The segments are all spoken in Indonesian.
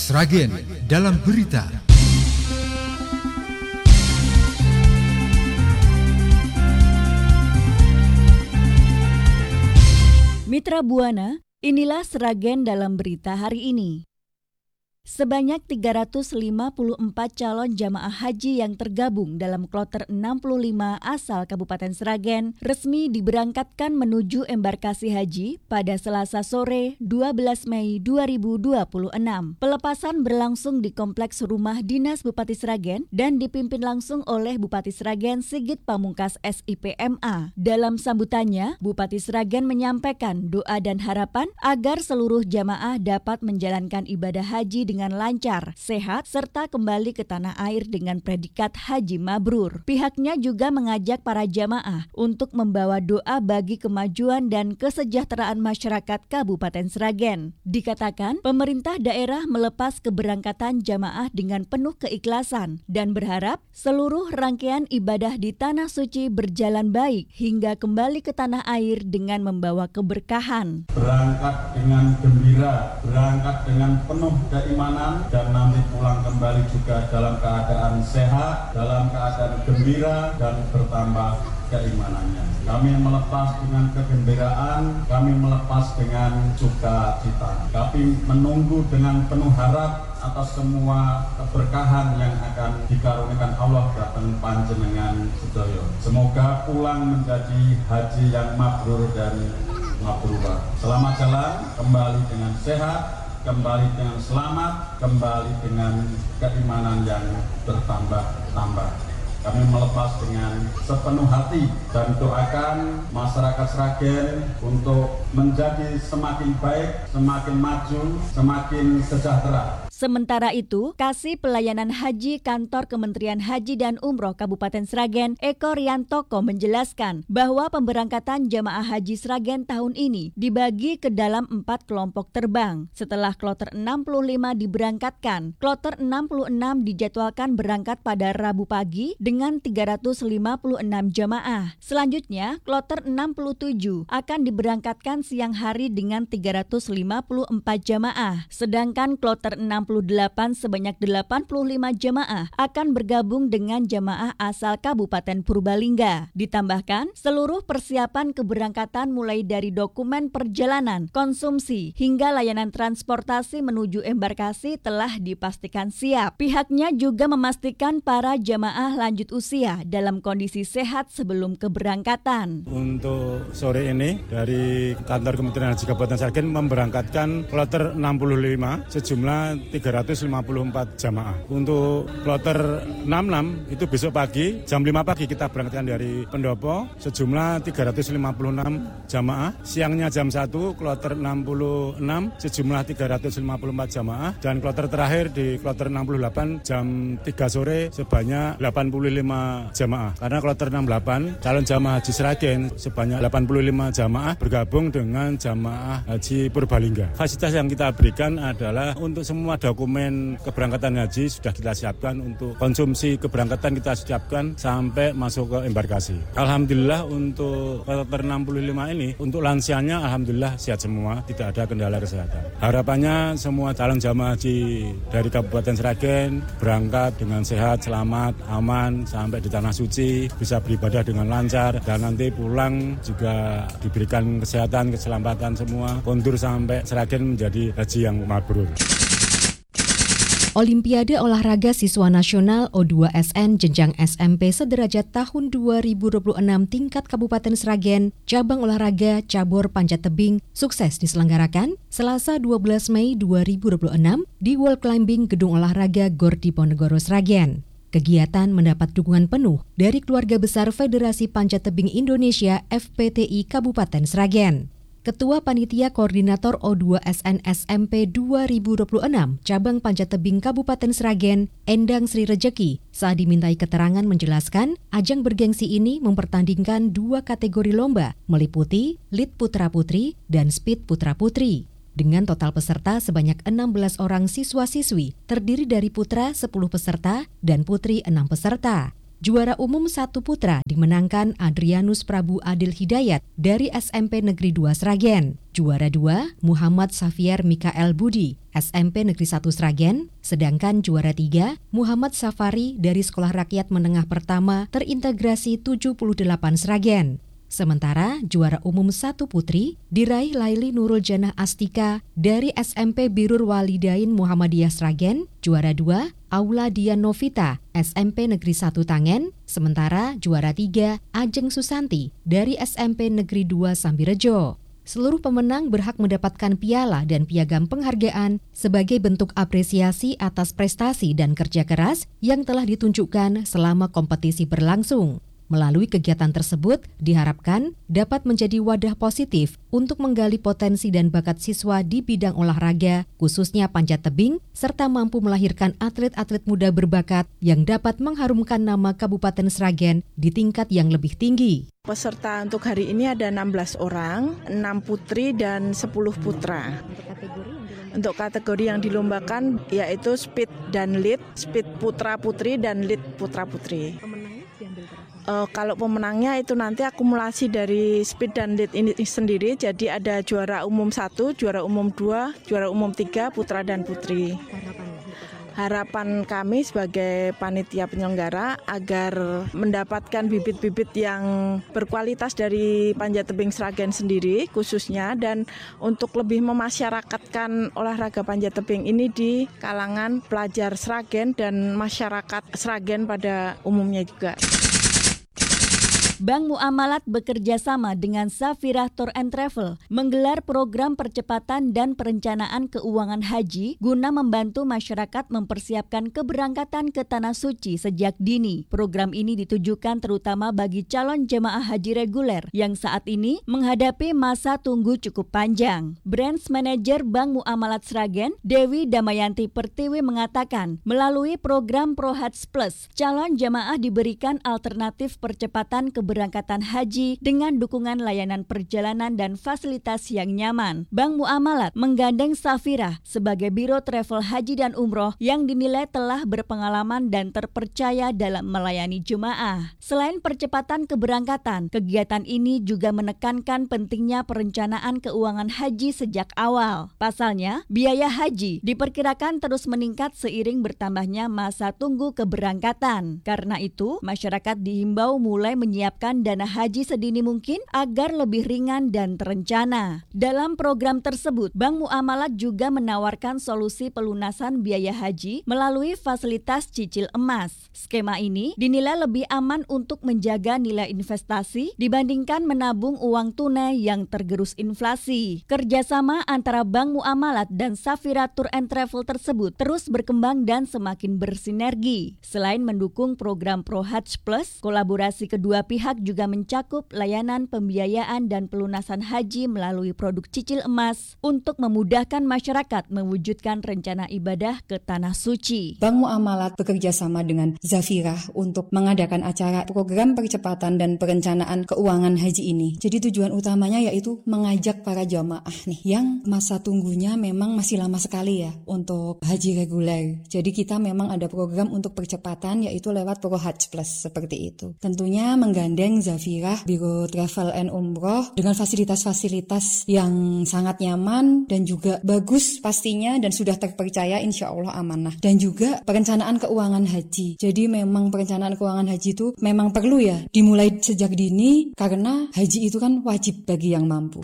Sragen dalam berita. Mitra Buana, inilah Sragen dalam berita hari ini. Sebanyak 354 calon jamaah haji yang tergabung dalam kloter 65 asal Kabupaten Sragen resmi diberangkatkan menuju embarkasi haji pada Selasa sore 12 Mei 2026. Pelepasan berlangsung di Kompleks Rumah Dinas Bupati Sragen dan dipimpin langsung oleh Bupati Sragen Sigit Pamungkas SIPMA. Dalam sambutannya, Bupati Sragen menyampaikan doa dan harapan agar seluruh jamaah dapat menjalankan ibadah haji dengan lancar, sehat, serta kembali ke tanah air dengan predikat Haji Mabrur. Pihaknya juga mengajak para jamaah untuk membawa doa bagi kemajuan dan kesejahteraan masyarakat Kabupaten Sragen. Dikatakan, pemerintah daerah melepas keberangkatan jamaah dengan penuh keikhlasan dan berharap seluruh rangkaian ibadah di Tanah Suci berjalan baik hingga kembali ke tanah air dengan membawa keberkahan. Berangkat dengan gembira, berangkat dengan penuh keimanan, dan nanti pulang kembali juga dalam keadaan sehat, dalam keadaan gembira dan bertambah keimanannya. Kami melepas dengan kegembiraan, kami melepas dengan sukacita. Kami menunggu dengan penuh harap atas semua keberkahan yang akan dikaruniakan Allah datang panjenengan sedaya. Semoga pulang menjadi haji yang mabrur dan mabrurah. Selamat jalan, kembali dengan sehat, kembali dengan selamat, kembali dengan keimanan yang bertambah-tambah. Kami melepas dengan sepenuh hati dan doakan masyarakat Sragen untuk menjadi semakin baik, semakin maju, semakin sejahtera. Sementara itu, Kasih Pelayanan Haji Kantor Kementerian Haji dan Umroh Kabupaten Sragen, Eko Riantoko menjelaskan bahwa pemberangkatan jamaah haji Sragen tahun ini dibagi ke dalam 4 kelompok terbang. Setelah kloter 65 diberangkatkan, kloter 66 dijadwalkan berangkat pada Rabu pagi dengan 356 jamaah. Selanjutnya, kloter 67 akan diberangkatkan siang hari dengan 354 jamaah. Sedangkan kloter 68 sebanyak 85 jamaah akan bergabung dengan jamaah asal Kabupaten Purbalingga. Ditambahkan, seluruh persiapan keberangkatan mulai dari dokumen perjalanan, konsumsi, hingga layanan transportasi menuju embarkasi telah dipastikan siap. Pihaknya juga memastikan para jamaah lanjut usia dalam kondisi sehat sebelum keberangkatan. Untuk sore ini, dari Kantor Kementerian Haji Kabupaten Sragen memberangkatkan kloter 65 sejumlah 354 jamaah. Untuk kloter 66 itu besok pagi, jam 5 pagi kita berangkatkan dari Pendopo sejumlah 356 jamaah. Siangnya jam 1 kloter 66 sejumlah 354 jamaah. Dan kloter terakhir di kloter 68 jam 3 sore sebanyak 85 jamaah. Karena kloter 68 calon jamaah haji Sragen sebanyak 85 jamaah bergabung dengan jamaah haji Purbalingga. Fasilitas yang kita berikan adalah untuk semua dokumen keberangkatan haji sudah kita siapkan, untuk konsumsi keberangkatan kita siapkan sampai masuk ke embarkasi. Alhamdulillah untuk kloter 65 ini, untuk lansianya alhamdulillah sehat semua, tidak ada kendala kesehatan. Harapannya semua calon jamaah haji dari Kabupaten Sragen berangkat dengan sehat, selamat, aman sampai di Tanah Suci, bisa beribadah dengan lancar, dan nanti pulang juga diberikan kesehatan, keselamatan semua, kondur sampai Sragen menjadi haji yang mabrur. Olimpiade Olahraga Siswa Nasional O2SN Jenjang SMP Sederajat tahun 2026 tingkat Kabupaten Sragen, cabang olahraga cabur panjat tebing sukses diselenggarakan Selasa 12 Mei 2026 di Wall Climbing Gedung Olahraga Gor Diponegoro Sragen. Kegiatan mendapat dukungan penuh dari keluarga besar Federasi Panjat Tebing Indonesia FPTI Kabupaten Sragen. Ketua Panitia Koordinator O2SN SMP 2026 Cabang Panjat Tebing Kabupaten Sragen, Endang Sri Rejeki, saat dimintai keterangan menjelaskan, ajang bergengsi ini mempertandingkan 2 kategori lomba, meliputi Lead Putra-Putri dan Speed Putra-Putri. Dengan total peserta sebanyak 16 orang siswa-siswi, terdiri dari putra 10 peserta dan putri 6 peserta. Juara umum 1 putra dimenangkan Adrianus Prabu Adil Hidayat dari SMP Negeri 2 Sragen. Juara 2 Muhammad Safiar Mikael Budi, SMP Negeri 1 Sragen, sedangkan juara 3 Muhammad Safari dari Sekolah Rakyat Menengah Pertama Terintegrasi 78 Sragen. Sementara juara umum 1 putri diraih Laili Nurul Janah Astika dari SMP Birrul Walidain Muhammadiyah Sragen, juara 2 Aula Dian Novita SMP Negeri 1 Tangen, sementara juara 3 Ajeng Susanti dari SMP Negeri 2 Sambirejo. Seluruh pemenang berhak mendapatkan piala dan piagam penghargaan sebagai bentuk apresiasi atas prestasi dan kerja keras yang telah ditunjukkan selama kompetisi berlangsung. Melalui kegiatan tersebut, diharapkan dapat menjadi wadah positif untuk menggali potensi dan bakat siswa di bidang olahraga, khususnya panjat tebing, serta mampu melahirkan atlet-atlet muda berbakat yang dapat mengharumkan nama Kabupaten Sragen di tingkat yang lebih tinggi. Peserta untuk hari ini ada 16 orang, 6 putri dan 10 putra. Untuk kategori yang dilombakan yaitu speed dan lead, speed putra-putri dan lead putra-putri. Kalau pemenangnya itu nanti akumulasi dari speed dan lead ini sendiri, jadi ada juara umum 1, juara umum 2, juara umum 3, putra dan putri. Harapan kami sebagai panitia penyelenggara agar mendapatkan bibit-bibit yang berkualitas dari panjat tebing Sragen sendiri khususnya, dan untuk lebih memasyarakatkan olahraga panjat tebing ini di kalangan pelajar Sragen dan masyarakat Sragen pada umumnya juga. Bank Muamalat bekerja sama dengan Safirah Tour and Travel menggelar program percepatan dan perencanaan keuangan haji guna membantu masyarakat mempersiapkan keberangkatan ke Tanah Suci sejak dini. Program ini ditujukan terutama bagi calon jemaah haji reguler yang saat ini menghadapi masa tunggu cukup panjang. Branch Manager Bank Muamalat Sragen, Dewi Damayanti Pertiwi mengatakan, melalui program ProHajj Plus, calon jemaah diberikan alternatif percepatan keberangkatan haji dengan dukungan layanan perjalanan dan fasilitas yang nyaman. Bank Muamalat menggandeng Safirah sebagai biro travel haji dan umroh yang dinilai telah berpengalaman dan terpercaya dalam melayani jemaah. Selain percepatan keberangkatan, kegiatan ini juga menekankan pentingnya perencanaan keuangan haji sejak awal. Pasalnya, biaya haji diperkirakan terus meningkat seiring bertambahnya masa tunggu keberangkatan. Karena itu, masyarakat dihimbau mulai menyiapkan dana haji sedini mungkin agar lebih ringan dan terencana. Dalam program tersebut, Bank Muamalat juga menawarkan solusi pelunasan biaya haji melalui fasilitas cicil emas. Skema ini dinilai lebih aman untuk menjaga nilai investasi dibandingkan menabung uang tunai yang tergerus inflasi. Kerjasama antara Bank Muamalat dan Safirah Tour and Travel tersebut terus berkembang dan semakin bersinergi. Selain mendukung program ProHajj Plus, kolaborasi kedua pihak juga mencakup layanan pembiayaan dan pelunasan haji melalui produk cicil emas untuk memudahkan masyarakat mewujudkan rencana ibadah ke Tanah Suci. Bank Muamalat bekerja sama dengan Safirah untuk mengadakan acara program percepatan dan perencanaan keuangan haji ini. Jadi tujuan utamanya yaitu mengajak para jamaah nih yang masa tunggunya memang masih lama sekali ya untuk haji reguler. Jadi kita memang ada program untuk percepatan yaitu lewat ProHajj Plus seperti itu. Tentunya menggandeng Safirah Biro Travel and Umroh dengan fasilitas-fasilitas yang sangat nyaman dan juga bagus pastinya dan sudah terpercaya insya Allah amanah. Dan juga perencanaan keuangan haji. Jadi memang perencanaan keuangan haji itu memang perlu ya dimulai sejak dini karena haji itu kan wajib bagi yang mampu.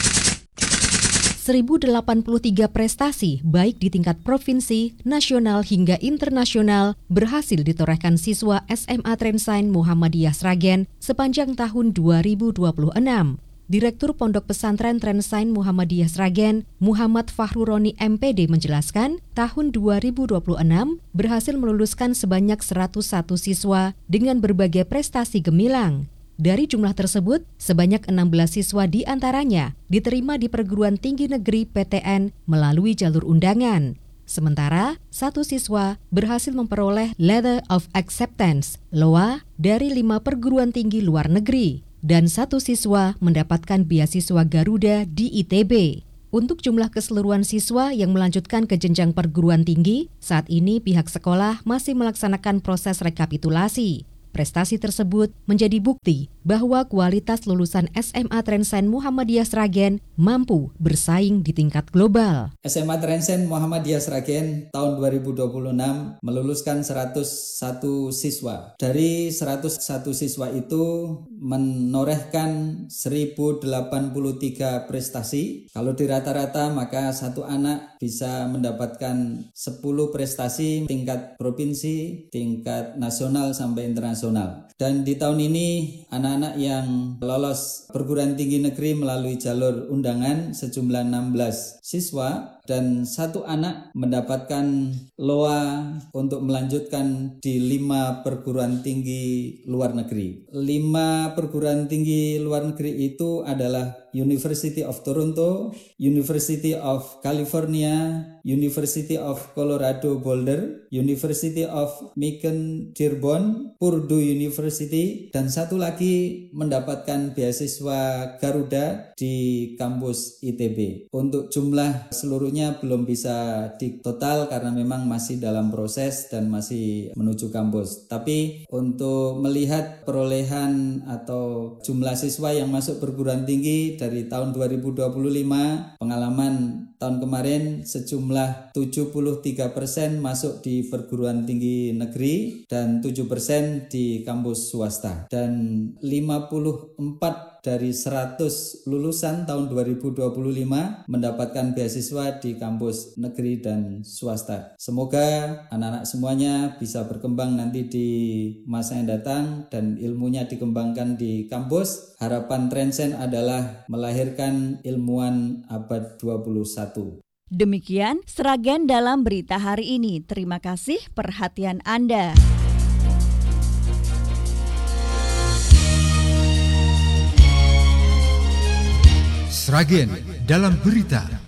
1083 prestasi baik di tingkat provinsi, nasional hingga internasional berhasil ditorehkan siswa SMA Trensain Muhammadiyah Sragen sepanjang tahun 2026. Direktur Pondok Pesantren Trensain Muhammadiyah Sragen, Muhammad Fahruroni MPD menjelaskan, tahun 2026 berhasil meluluskan sebanyak 101 siswa dengan berbagai prestasi gemilang. Dari jumlah tersebut, sebanyak 16 siswa di antaranya diterima di perguruan tinggi negeri PTN melalui jalur undangan. Sementara, 1 siswa berhasil memperoleh Letter of Acceptance (LOA) dari 5 perguruan tinggi luar negeri, dan 1 siswa mendapatkan beasiswa Garuda di ITB. Untuk jumlah keseluruhan siswa yang melanjutkan ke jenjang perguruan tinggi, saat ini pihak sekolah masih melaksanakan proses rekapitulasi. Prestasi tersebut menjadi bukti bahwa kualitas lulusan SMA Trensen Muhammadiyah Sragen mampu bersaing di tingkat global. SMA Trensen Muhammadiyah Sragen tahun 2026 meluluskan 101 siswa. Dari 101 siswa itu menorehkan 1083 prestasi. Kalau di rata-rata maka satu anak bisa mendapatkan 10 prestasi tingkat provinsi, tingkat nasional sampai internasional. Dan di tahun ini anak-anak yang lolos perguruan tinggi negeri melalui jalur undangan sejumlah 16 siswa dan satu anak mendapatkan LOA untuk melanjutkan di 5 perguruan tinggi luar negeri. 5 perguruan tinggi luar negeri itu adalah University of Toronto, University of California, University of Colorado Boulder, University of Michigan Dearborn, Purdue University, dan satu lagi mendapatkan beasiswa Garuda di kampus ITB. Untuk jumlah seluruhnya belum bisa ditotal karena memang masih dalam proses dan masih menuju kampus. Tapi untuk melihat perolehan atau jumlah siswa yang masuk perguruan tinggi dari tahun 2025, pengalaman tahun kemarin sejumlah 73% masuk di perguruan tinggi negeri dan 7% di kampus swasta. Dan 54 dari 100 lulusan tahun 2025 mendapatkan beasiswa di kampus negeri dan swasta. Semoga anak-anak semuanya bisa berkembang nanti di masa yang datang dan ilmunya dikembangkan di kampus. Harapan Trensen adalah melahirkan ilmuwan abad 21. Demikian Sragen dalam berita hari ini. Terima kasih perhatian Anda. Sragen dalam berita.